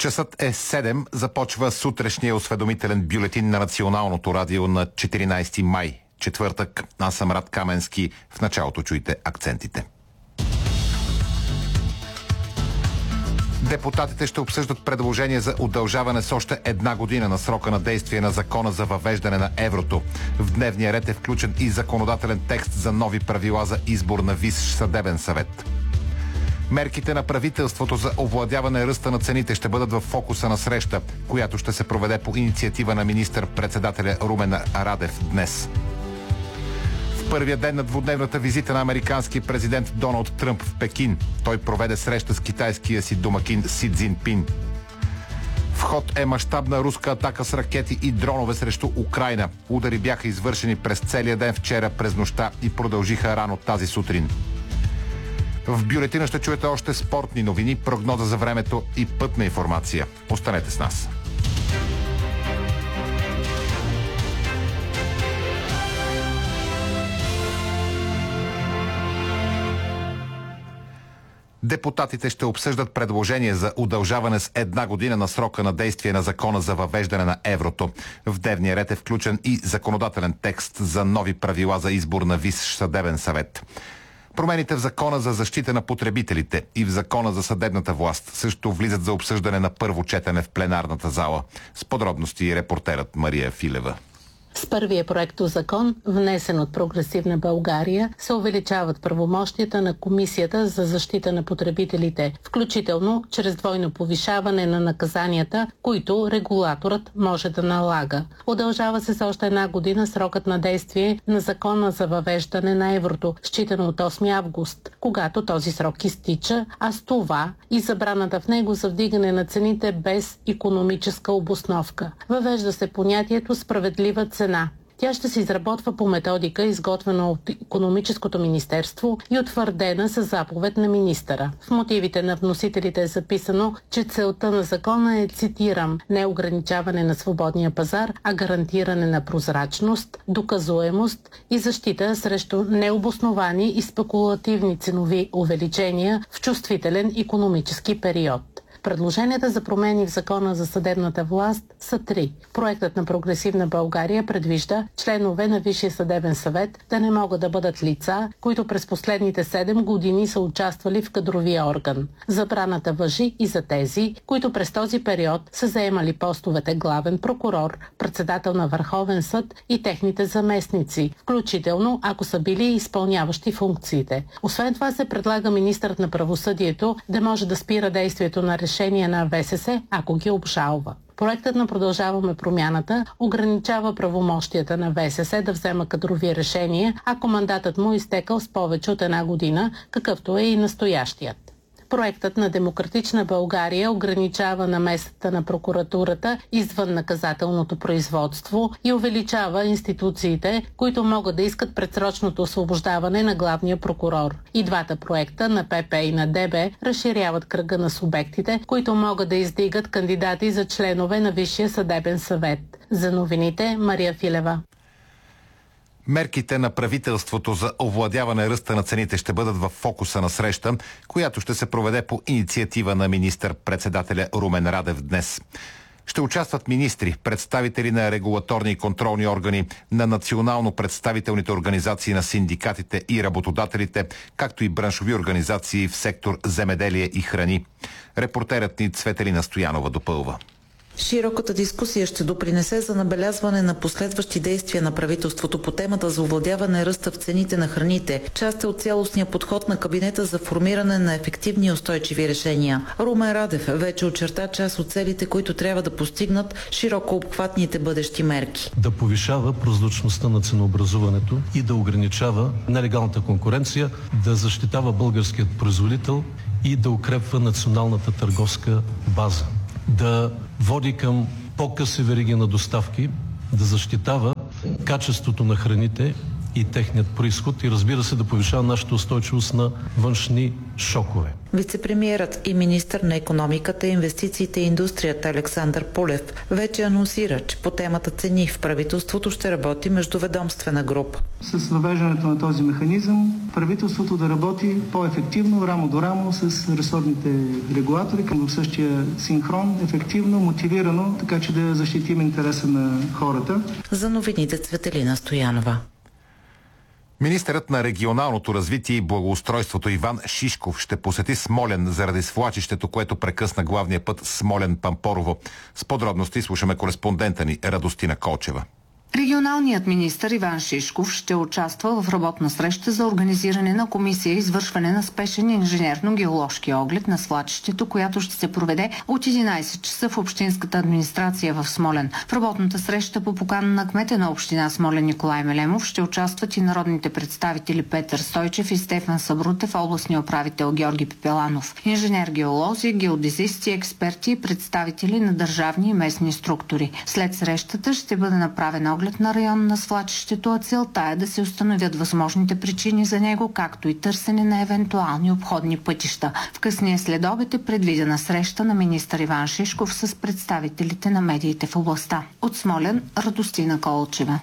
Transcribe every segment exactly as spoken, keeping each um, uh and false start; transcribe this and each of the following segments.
Часът е седем. Започва сутрешния осведомителен бюлетин на Националното радио на четиринайсети май, четвъртък. Аз съм Рад Каменски. В началото чуйте акцентите. Депутатите ще обсъждат предложение за удължаване с още една година на срока на действие на закона за въвеждане на еврото. В дневния ред е включен и законодателен текст за нови правила за избор на Висш съдебен съвет. Мерките на правителството за овладяване ръста на цените ще бъдат в фокуса на среща, която ще се проведе по инициатива на министър-председателя Румен Радев днес. В първия ден на двудневната визита на американския президент Доналд Тръмп в Пекин, той проведе среща с китайския си домакин Си Цзинпин. В ход е мащабна руска атака с ракети и дронове срещу Украйна. Удари бяха извършени през целия ден вчера, през нощта и продължиха рано тази сутрин. В бюлетина ще чуете още спортни новини, прогноза за времето и пътна информация. Останете с нас. Депутатите ще обсъждат предложение за удължаване с една година на срока на действие на закона за въвеждане на еврото. В дневния ред е включен и законодателен текст за нови правила за избор на Висш съдебен съвет. Промените в закона за защита на потребителите и в закона за съдебната власт също влизат за обсъждане на първо четене в пленарната зала. С подробности репортерът Мария Филева. С първия проектозакон, внесен от Прогресивна България, се увеличават правомощията на Комисията за защита на потребителите, включително чрез двойно повишаване на наказанията, които регулаторът може да налага. Удължава се с още една година срокът на действие на закона за въвеждане на еврото, считано от осми август, когато този срок изтича, а с това и забраната в него за вдигане на цените без икономическа обосновка. Въвежда се понятието справедлива цена. Тя ще се изработва по методика, изготвена от Икономическото министерство и утвърдена със заповед на министъра. В мотивите на вносителите е записано, че целта на закона е, цитирам, не ограничаване на свободния пазар, а гарантиране на прозрачност, доказуемост и защита срещу необосновани и спекулативни ценови увеличения в чувствителен икономически период. Предложенията за промени в закона за съдебната власт са три. Проектът на Прогресивна България предвижда членове на Висшия съдебен съвет да не могат да бъдат лица, които през последните седем години са участвали в кадровия орган. Забраната важи и за тези, които през този период са заемали постовете главен прокурор, председател на Върховен съд и техните заместници, включително ако са били изпълняващи функциите. Освен това се предлага министърът на правосъдието да може да спира действието на решение на В С С, ако ги обжалва. Проектът на Продължаваме промяната ограничава правомощията на В С С да взема кадрови решения, ако мандатът му е изтекал с повече от една година, какъвто е и настоящият. Проектът на Демократична България ограничава намесата на прокуратурата извън наказателното производство и увеличава институциите, които могат да искат предсрочното освобождаване на главния прокурор. И двата проекта на П П и на Д Б разширяват кръга на субектите, които могат да издигат кандидати за членове на Висшия съдебен съвет. За новините Мария Филева. Мерките на правителството за овладяване ръста на цените ще бъдат в фокуса на среща, която ще се проведе по инициатива на министър-председателя Румен Радев днес. Ще участват министри, представители на регулаторни и контролни органи, на национално представителните организации на синдикатите и работодателите, както и браншови организации в сектор земеделие и храни. Репортерът ни Цветелина Стоянова допълва. Широката дискусия ще допринесе за набелязване на последващи действия на правителството по темата за овладяване ръста в цените на храните. Част е от цялостния подход на кабинета за формиране на ефективни и устойчиви решения. Румен Радев вече очерта част от целите, които трябва да постигнат широко обхватните бъдещи мерки. Да повишава прозрачността на ценообразуването и да ограничава нелегалната конкуренция, да защитава българският производител и да укрепва националната търговска база. Да води към по-къси вериги на доставки, да защитава качеството на храните и техният происход и разбира се да повишава нашата устойчивост на външни шокове. Вицепремиерът и министър на икономиката, инвестициите и индустрията Александър Пулев вече анонсира, че по темата цени в правителството ще работи междуведомствена група. С въвеждането на този механизъм правителството да работи по-ефективно, рамо до рамо с ресорните регулатори, към същия синхрон, ефективно, мотивирано, така че да защитим интереса на хората. За новините Цветелина Стоянова. Министърът на регионалното развитие и благоустройството Иван Шишков ще посети Смолян заради свлачището, което прекъсна главния път Смолян-Пампорово. С подробности слушаме кореспондента ни Радостина Колчева. Регионалният министър Иван Шишков ще участва в работна среща за организиране на комисия и извършване на спешен инженерно-геоложки оглед на свлачището, която ще се проведе от единайсет часа в общинската администрация в Смолян. В работната среща по покана на кмета на община Смолян Николай Мелемов ще участват и народните представители Петър Стойчев и Стефан Сабрутев, областния управител Георги Пепеланов, инженер-геолози, геодезисти, експерти и представители на държавни и местни структури. След срещата ще бъде направен оглед на район на свлачището, а целта е да се установят възможните причини за него, както и търсене на евентуални обходни пътища. В късния следобед е предвидена среща на министър Иван Шишков с представителите на медиите в областта. От Смолян, Радостина Колчева.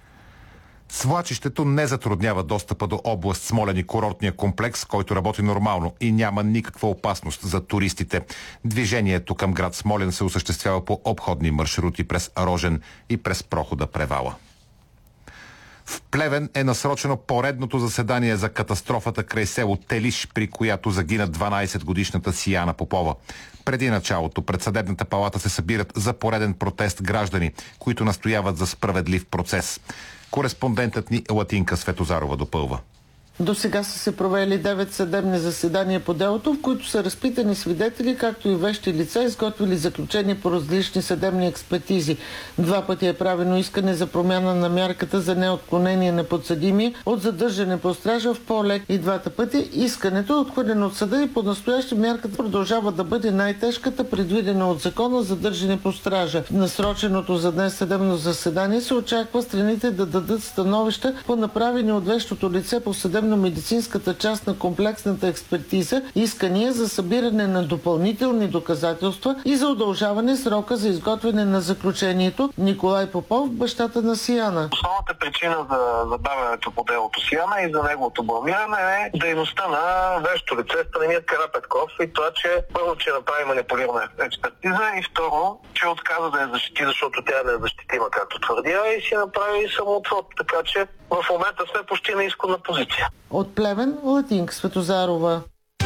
Свлачището не затруднява достъпа до област Смолян и курортния комплекс, който работи нормално и няма никаква опасност за туристите. Движението към град Смолян се осъществява по обходни маршрути през Рожен и през прохода Превала. В Плевен е насрочено поредното заседание за катастрофата край село Телиш, при която загина дванайсетгодишната Сияна Попова. Преди началото пред съдебната палата се събират за пореден протест граждани, които настояват за справедлив процес. Кореспондентът ни Латинка Светозарова допълва. До сега са се провели девет съдебни заседания по делото, в които са разпитани свидетели, както и вещи лица, изготвили заключения по различни съдебни експертизи. Два пъти е правено искане за промяна на мярката за неотклонение на подсъдимия от задържане по стража в по-лек. И двата пъти искането е отхвърлено от съда и по настояща мярката продължава да бъде най-тежката, предвидена от закона за държане по стража. В насроченото за днес съдебно заседание се очаква страните да дадат становища по направени от вещото лице по съдебно медицинската част на комплексната експертиза, искания за събиране на допълнителни доказателства и за удължаване срока за изготвяне на заключението. Николай Попов, бащата на Сияна. Основната причина за забавянето по делото Сияна и за неговото бламиране е дейността на вещо лице Станимир Карапетков и това, че първо, че направи манипулирана експертиза и второ, че отказа да я защити, защото тя не е защитима, както твърдя, и си направи самоотвод. Така че в момента сме почти на изходна позиция. От Плевен, Латинка Светозарова.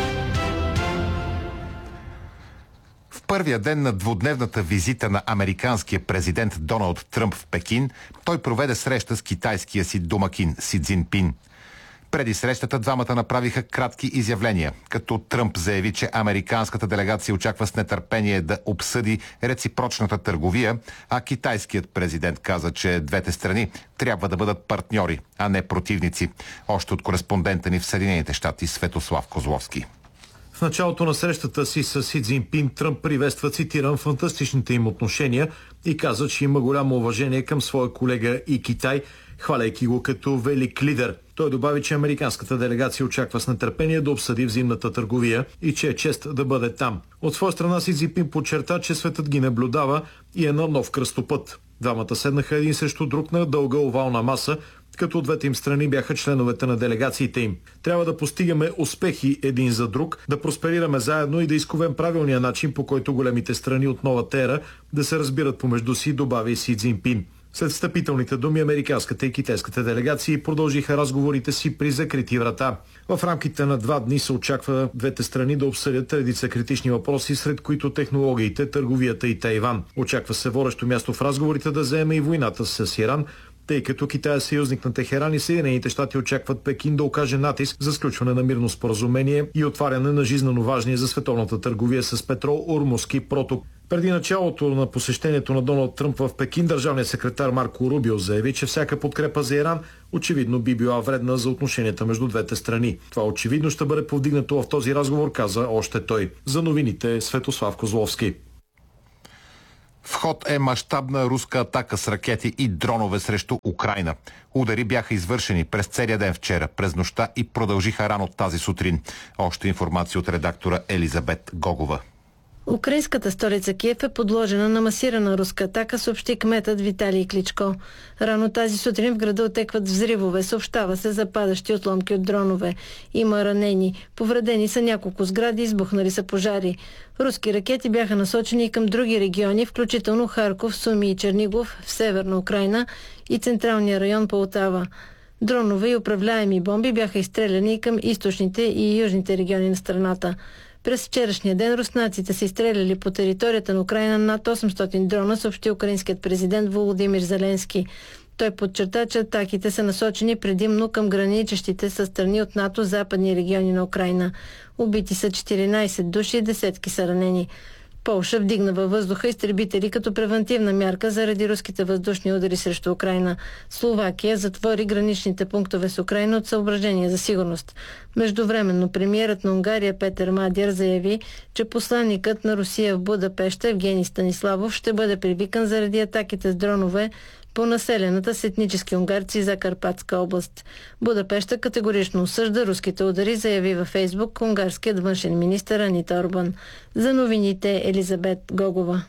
В първия ден на двудневната визита на американския президент Доналд Тръмп в Пекин, той проведе среща с китайския си домакин Си Цзинпин. Преди срещата двамата направиха кратки изявления, като Тръмп заяви, че американската делегация очаква с нетърпение да обсъди реципрочната търговия, а китайският президент каза, че двете страни трябва да бъдат партньори, а не противници. Още от кореспондента ни в Съединените щати Светослав Козловски. В началото на срещата си с Си Цзинпин Тръмп приветства, цитирам, фантастичните им отношения и каза, че има голямо уважение към своя колега и Китай, хваляйки го като велик лидер. Той добави, че американската делегация очаква с нетърпение да обсъди взаимната търговия и че е чест да бъде там. От своя страна Си Цзинпин подчерта, че светът ги наблюдава и е на нов кръстопът. Двамата седнаха един срещу друг на дълга овална маса, като от двете им страни бяха членовете на делегациите им. Трябва да постигаме успехи един за друг, да просперираме заедно и да изковем правилния начин, по който големите страни от новата ера да се разбират помежду си, добави Си Цзинпин. След встъпителните думи американската и китайската делегации продължиха разговорите си при закрити врата. В рамките на два дни се очаква двете страни да обсъдят редица критични въпроси, сред които технологиите, търговията и Тайван. Очаква се водещо място в разговорите да заеме и войната с Иран, тъй като Китай е съюзник на Техеран и Съединените щати очакват Пекин да окаже натиск за сключване на мирно споразумение и отваряне на жизнено важния за световната търговия с петрол Ормузски проток. Преди началото на посещението на Доналд Тръмп в Пекин, държавният секретар Марко Рубио заяви, че всяка подкрепа за Иран очевидно би била вредна за отношенията между двете страни. Това очевидно ще бъде повдигнато в този разговор, каза още той. За новините Светослав Козловски. В ход е мащабна руска атака с ракети и дронове срещу Украйна. Удари бяха извършени през целия ден вчера, през нощта и продължиха рано тази сутрин. Още информация от редактора Елизабет Гогова. Украинската столица Киев е подложена на масирана руска атака, съобщи кметът Виталий Кличко. Рано тази сутрин в града отекват взривове, съобщава се за падащи отломки от дронове. Има ранени, повредени са няколко сгради, избухнали са пожари. Руски ракети бяха насочени и към други региони, включително Харков, Суми и Чернигов в северна Украйна и централния район Полтава. Дронове и управляеми бомби бяха изстреляни към източните и южните региони на страната. През вчерашния ден руснаците са изстреляли по територията на Украйна над осемстотин дрона, съобщи украинският президент Володимир Зеленски. Той подчерта, че атаките са насочени предимно към граничещите със страни от НАТО западни региони на Украйна. Убити са четиринайсет души и десетки са ранени. Полша вдигна във въздуха изтребители като превентивна мярка заради руските въздушни удари срещу Украйна. Словакия затвори граничните пунктове с Украйна от съображения за сигурност. Междувременно премиерът на Унгария Петър Мадяр заяви, че посланникът на Русия в Будапеща Евгений Станиславов ще бъде привикан заради атаките с дронове по населената с етнически унгарци Закарпатска област. Будапеща категорично осъжда руските удари, заяви във Фейсбук унгарският външен министър Анита Орбан. За новините Елизабет Гогова.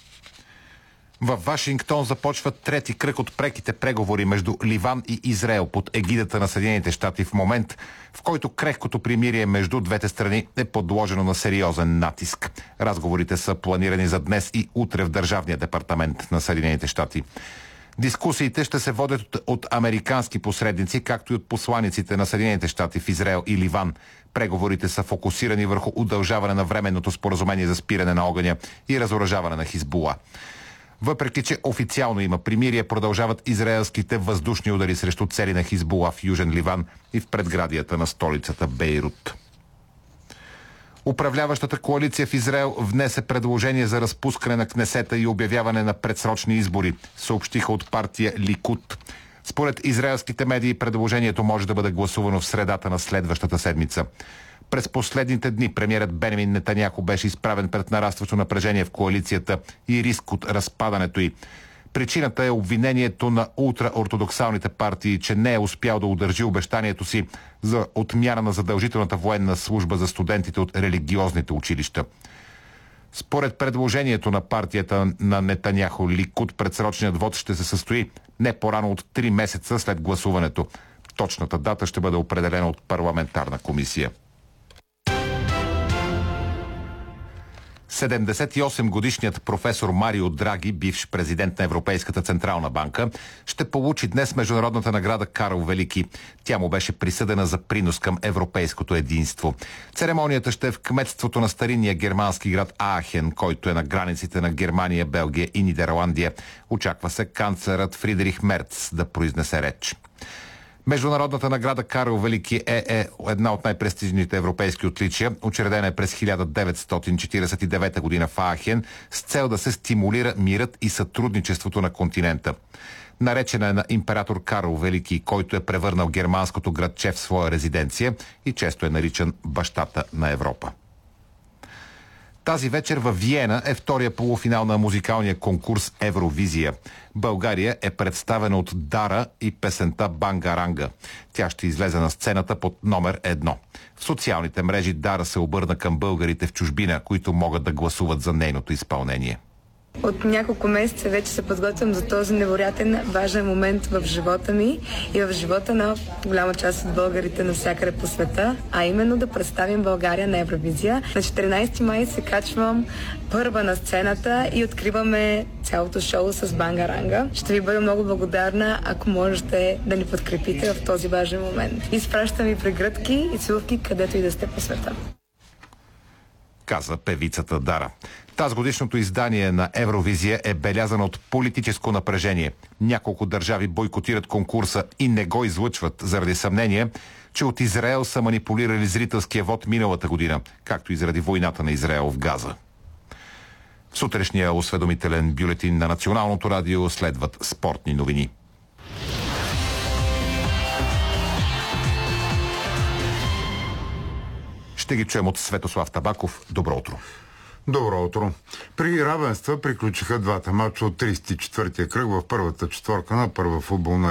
В Вашингтон започва трети кръг от преките преговори между Ливан и Израел под егидата на Съединените щати в момент, в който крехкото примирие между двете страни е подложено на сериозен натиск. Разговорите са планирани за днес и утре в Държавния департамент на Съединените щати. Дискусиите ще се водят от, от американски посредници, както и от посланиците на Съединените щати в Израел и Ливан. Преговорите са фокусирани върху удължаване на временното споразумение за спиране на огъня и разоръжаване на Хизбула. Въпреки че официално има примирие, продължават израелските въздушни удари срещу цели на Хизбула в Южен Ливан и в предградията на столицата Бейрут. Управляващата коалиция в Израел внесе предложение за разпускане на Кнесета и обявяване на предсрочни избори, съобщиха от партия Ликуд. Според израелските медии предложението може да бъде гласувано в средата на следващата седмица. През последните дни премиерът Бенямин Нетаняху беше изправен пред нарастващо напрежение в коалицията и риск от разпадането й. Причината е обвинението на ултраортодоксалните партии, че не е успял да удържи обещанието си за отмяна на задължителната военна служба за студентите от религиозните училища. Според предложението на партията на Нетаняху Ликуд, предсрочният вод ще се състои не по-рано от три месеца след гласуването. Точната дата ще бъде определена от парламентарна комисия. седемдесет и осем годишният професор Марио Драги, бивш президент на Европейската централна банка, ще получи днес международната награда Карл Велики. Тя му беше присъдена за принос към европейското единство. Церемонията ще е в кметството на старинния германски град Аахен, който е на границите на Германия, Белгия и Нидерландия. Очаква се канцлерът Фридрих Мерц да произнесе реч. Международната награда Карл Велики е, е една от най-престижните европейски отличия. Учредена е през хиляда деветстотин четиридесет и девета година в Аахен с цел да се стимулира мирът и сътрудничеството на континента. Наречена е на император Карл Велики, който е превърнал германското градче в своя резиденция и често е наричан бащата на Европа. Тази вечер във Виена е втория полуфинал на музикалния конкурс Евровизия. България е представена от Дара и песента Бангаранга. Тя ще излезе на сцената под номер едно. В социалните мрежи Дара се обърна към българите в чужбина, които могат да гласуват за нейното изпълнение. От няколко месеца вече се подготвям за този невероятен важен момент в живота ми и в живота на голяма част от българите навсякъде по света, а именно да представим България на Евровизия. На четиринайсети май се качвам първа на сцената и откриваме цялото шоу с Бангаранга. Ще ви бъда много благодарна, ако можете да ни подкрепите в този важен момент. Изпращам ви прегръдки и целувки, където и да сте по света. Каза певицата Дара. Тазгодишното издание на Евровизия е белязано от политическо напрежение. Няколко държави бойкотират конкурса и не го излъчват заради съмнение, че от Израел са манипулирали зрителския вод миналата година, както и заради войната на Израел в Газа. В сутрешния осведомителен бюлетин на Националното радио следват спортни новини. Ще ги чуем от Светослав Табаков. Добро утро. Добро утро. При равенства приключиха двата мача от тридесет и четвъртия кръг в първата четворка на първа футболна